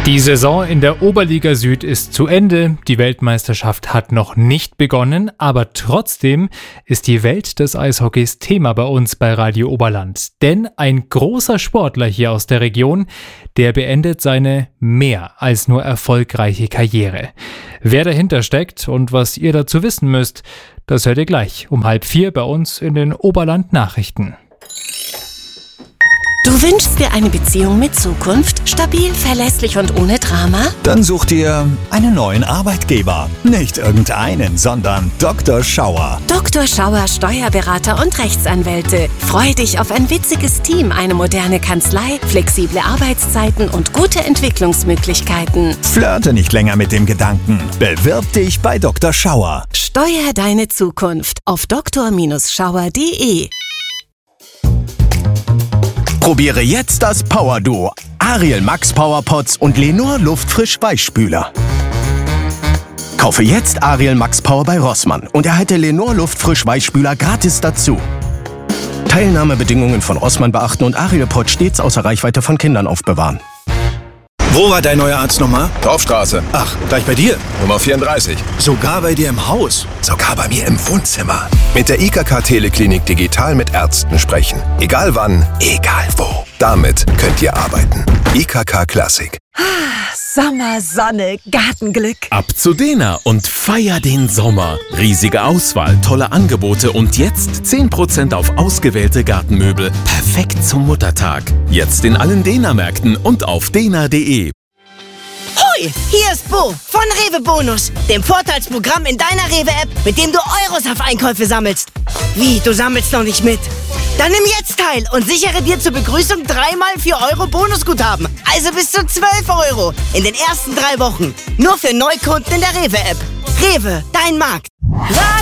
Die Saison in der Oberliga Süd ist zu Ende, die Weltmeisterschaft hat noch nicht begonnen, aber trotzdem ist die Welt des Eishockeys Thema bei uns bei Radio Oberland. Denn ein großer Sportler hier aus der Region, der beendet seine mehr als nur erfolgreiche Karriere. Wer dahinter steckt und was ihr dazu wissen müsst, das hört ihr gleich um 3:30 bei uns in den Oberland-Nachrichten. Du wünschst dir eine Beziehung mit Zukunft? Stabil, verlässlich und ohne Drama? Dann such dir einen neuen Arbeitgeber. Nicht irgendeinen, sondern Dr. Schauer. Dr. Schauer, Steuerberater und Rechtsanwälte. Freu dich auf ein witziges Team, eine moderne Kanzlei, flexible Arbeitszeiten und gute Entwicklungsmöglichkeiten. Flirte nicht länger mit dem Gedanken. Bewirb dich bei Dr. Schauer. Steuer deine Zukunft auf dr-schauer.de. Probiere jetzt das Power Duo. Ariel Max Power Pots und Lenor Luftfrisch Weichspüler. Kaufe jetzt Ariel Max Power bei Rossmann und erhalte Lenor Luftfrisch Weichspüler gratis dazu. Teilnahmebedingungen von Rossmann beachten und Ariel Pot stets außer Reichweite von Kindern aufbewahren. Wo war dein neuer Arzt nochmal? Dorfstraße. Ach, gleich bei dir. Nummer 34. Sogar bei dir im Haus. Sogar bei mir im Wohnzimmer. Mit der IKK Teleklinik digital mit Ärzten sprechen. Egal wann, egal wo. Damit könnt ihr arbeiten. IKK Klassik. Sommer, Sonne, Gartenglück. Ab zu Dena und feier den Sommer. Riesige Auswahl, tolle Angebote und jetzt 10% auf ausgewählte Gartenmöbel. Perfekt zum Muttertag. Jetzt in allen Dena-Märkten und auf dena.de. Hoi, hier ist Bo von Rewe Bonus, dem Vorteilsprogramm in deiner Rewe-App, mit dem du Euros auf Einkäufe sammelst. Wie, du sammelst noch nicht mit? Dann nimm jetzt teil und sichere dir zur Begrüßung 3x 4 Euro Bonusguthaben. Also bis zu 12 Euro in den ersten 3 Wochen. Nur für Neukunden in der Rewe-App. Rewe, dein Markt.